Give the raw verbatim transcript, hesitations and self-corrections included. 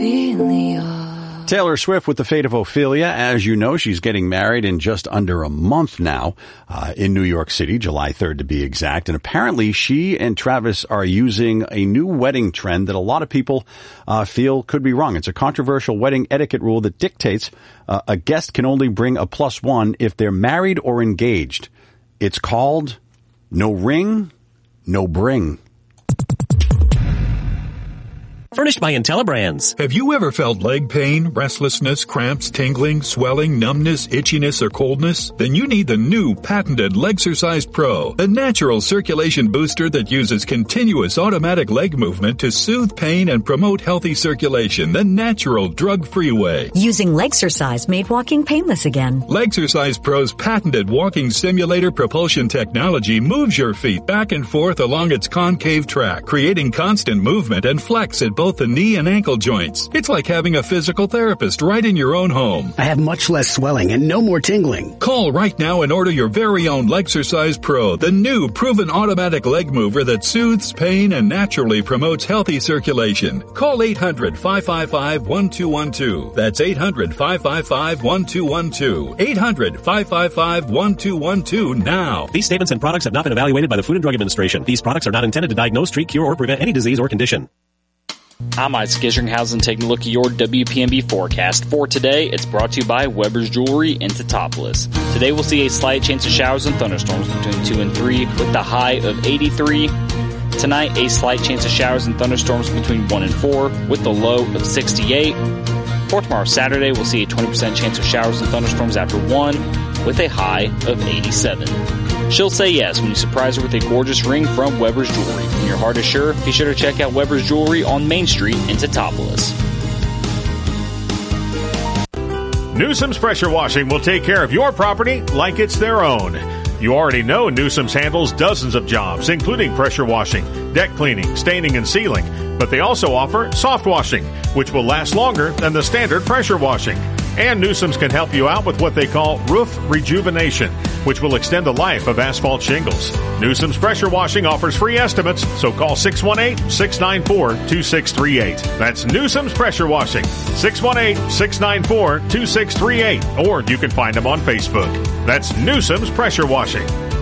Ophelia. Taylor Swift with The Fate of Ophelia. As you know, she's getting married in just under a month now uh, in New York City, July third to be exact. And apparently she and Travis are using a new wedding trend that a lot of people uh, feel could be wrong. It's a controversial wedding etiquette rule that dictates uh, a guest can only bring a plus one if they're married or engaged. It's called No Ring, No Bring. Furnished by IntelliBrands. Have you ever felt leg pain, restlessness, cramps, tingling, swelling, numbness, itchiness, or coldness? Then you need the new patented Legsercise Pro, a natural circulation booster that uses continuous automatic leg movement to soothe pain and promote healthy circulation the natural, drug-free way. Using Legsercise made walking painless again. Legsercise Pro's patented walking simulator propulsion technology moves your feet back and forth along its concave track, creating constant movement and flex at both both the knee and ankle joints. It's like having a physical therapist right in your own home. I have much less swelling and no more tingling. Call right now and order your very own Legsercise Pro, the new proven automatic leg mover that soothes pain and naturally promotes healthy circulation. Call eight hundred, five five five, one two one two. That's eight hundred, five five five, one two one two. eight hundred, five five five, one two one two now. These statements and products have not been evaluated by the Food and Drug Administration. These products are not intended to diagnose, treat, cure, or prevent any disease or condition. I'm Mike Skisringhausen taking a look at your W P M B forecast for today. It's brought to you by Weber's Jewelry in Teutopolis. Today we'll see a slight chance of showers and thunderstorms between two and three with the high of eighty-three. Tonight, a slight chance of showers and thunderstorms between one and four with the low of sixty-eight. For tomorrow, Saturday, we'll see a twenty percent chance of showers and thunderstorms after one with a high of eighty-seven. She'll say yes when you surprise her with a gorgeous ring from Weber's Jewelry. When your heart is sure, be sure to check out Weber's Jewelry on Main Street in Teutopolis. Newsom's Pressure Washing will take care of your property like it's their own. You already know Newsom's handles dozens of jobs, including pressure washing, deck cleaning, staining, and sealing. But they also offer soft washing, which will last longer than the standard pressure washing. And Newsom's can help you out with what they call roof rejuvenation, which will extend the life of asphalt shingles. Newsom's Pressure Washing offers free estimates, so call six one eight, six nine four, two six three eight. That's Newsom's Pressure Washing, six one eight, six nine four, two six three eight. Or you can find them on Facebook. That's Newsom's Pressure Washing.